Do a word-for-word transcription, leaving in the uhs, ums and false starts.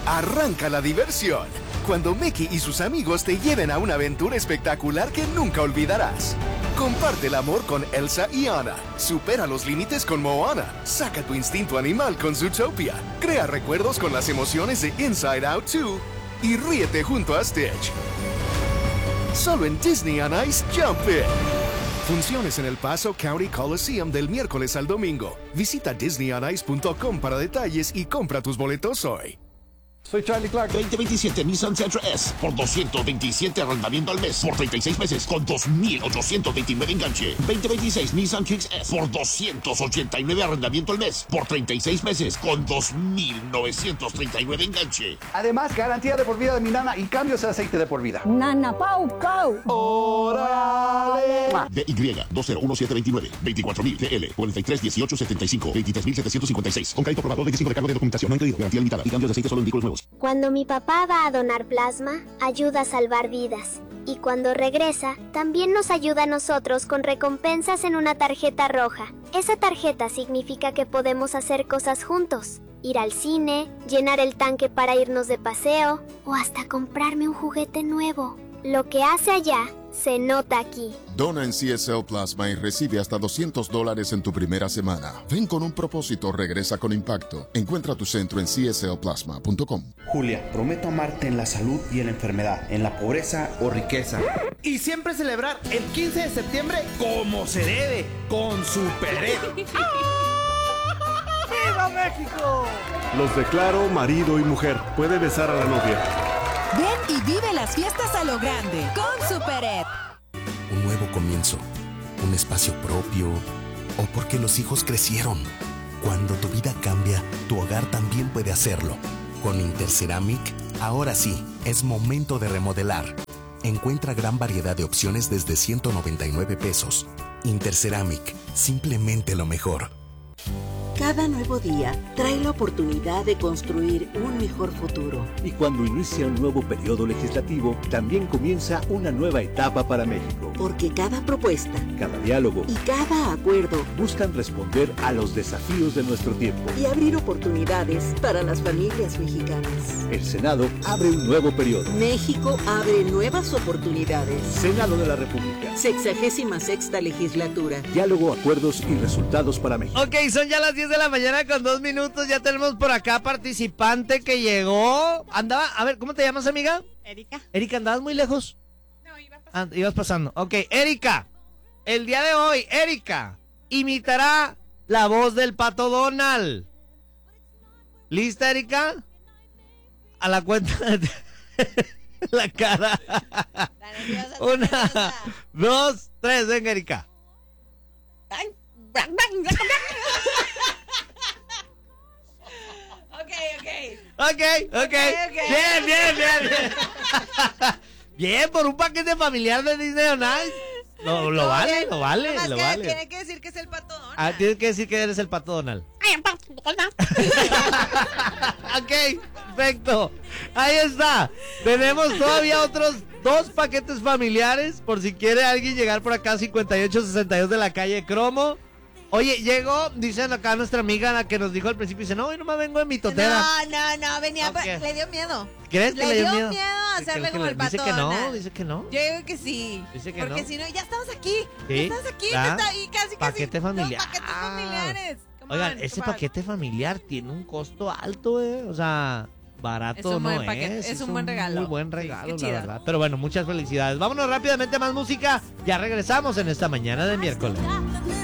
Arranca la diversión cuando Mickey y sus amigos te lleven a una aventura espectacular que nunca olvidarás. Comparte el amor con Elsa y Anna. Supera los límites con Moana. Saca tu instinto animal con Zootopia. Crea recuerdos con las emociones de Inside Out dos. Y ríete junto a Stitch. Solo en Disney on Ice Jump It. Funciones en El Paso County Coliseum del miércoles al domingo. Visita disney on ice punto com para detalles y compra tus boletos hoy. Soy Charlie Clark. veinte veintisiete Nissan Sentra S por doscientos veintisiete arrendamiento al mes por treinta y seis meses con dos mil ochocientos veintinueve enganche. veinte veintiséis Nissan Kicks S por doscientos ochenta y nueve arrendamiento al mes por treinta y seis meses con dos mil novecientos treinta y nueve enganche. Además, garantía de por vida de mi nana y cambios de aceite de por vida. Nana Pau Pau. ¡Órale! D Y dos cero uno siete dos nueve veinticuatro mil T L cuarenta y tres dieciocho setenta y cinco veintitrés mil setecientos cincuenta y seis con crédito probador veinticinco de cargo de documentación no incluido, garantía limitada y cambios de aceite solo en vehículos nuevos. Cuando mi papá va a donar plasma, ayuda a salvar vidas. Y cuando regresa, también nos ayuda a nosotros con recompensas en una tarjeta roja. Esa tarjeta significa que podemos hacer cosas juntos. Ir al cine, llenar el tanque para irnos de paseo o hasta comprarme un juguete nuevo. Lo que hace allá se nota aquí. Dona en C S L Plasma y recibe hasta doscientos dólares en tu primera semana. Ven con un propósito, regresa con impacto. Encuentra tu centro en c s l plasma punto com. Julia, prometo amarte en la salud y en la enfermedad, en la pobreza o riqueza. Y siempre celebrar el quince de septiembre como se debe, con Super. ¡Viva México! Los declaro marido y mujer. Puede besar a la novia. Ven y vive las fiestas a lo grande con Superet. Un nuevo comienzo, un espacio propio, o porque los hijos crecieron. Cuando tu vida cambia, tu hogar también puede hacerlo. Con Interceramic, ahora sí, es momento de remodelar. Encuentra gran variedad de opciones desde ciento noventa y nueve pesos. Interceramic, simplemente lo mejor. Cada nuevo día trae la oportunidad de construir un mejor futuro. Y cuando inicia un nuevo periodo legislativo, también comienza una nueva etapa para México. Porque cada propuesta, cada diálogo y cada acuerdo buscan responder a los desafíos de nuestro tiempo y abrir oportunidades para las familias mexicanas. El Senado abre un nuevo periodo. México abre nuevas oportunidades. Senado de la República. Sexagésima sexta legislatura. Diálogo, acuerdos y resultados para México. Ok, son ya las diez de la mañana con dos minutos. Ya tenemos por acá participante que llegó. Andaba, a ver, ¿cómo te llamas, amiga? Erika. Erika, ¿andabas muy lejos? No, iba pasando. Ah, ibas pasando. Ok, Erika, el día de hoy, Erika imitará la voz del Pato Donald. ¿Lista, Erika? A la cuenta de la cara. Nerviosa, Una, nerviosa. dos, tres, venga, Erika. Ay, blanc, blanc, blanc, blanc. Ok, ok. Ok, ok. okay. Bien, bien, bien, bien. Bien, por un paquete familiar de Disney on Ice. Lo, lo vale, bien. lo vale, Nomás lo que vale. Tiene que decir que es el Pato Donald. Ah, tienes que decir que eres el Pato Donald. Ok, perfecto. Ahí está. Tenemos todavía otros dos paquetes familiares por si quiere alguien llegar por acá, cincuenta y ocho sesenta y dos de la calle Cromo. Oye, llegó, dicen acá nuestra amiga, la que nos dijo al principio, dice, no, hoy no me vengo de mi totera. No, no, no, venía, Okay. le dio miedo. ¿Crees que le, le dio dio miedo? miedo hacerle que como le- el Pato Dice que no, Donald. dice que no. Yo digo que sí. Dice que porque no. si no, ya estamos aquí. Sí, Ya estamos aquí, ¿verdad? está ahí casi, casi. Paquete familiar. Dos paquetes familiares. Come Oigan, on, ese come on. paquete familiar tiene un costo alto, eh. O sea, barato Es un no buen paquete, es. es un buen regalo. Muy buen Sí, regalo, qué la chido. verdad. Pero bueno, muchas felicidades. Vámonos rápidamente a más música. Ya regresamos en esta mañana de miércoles.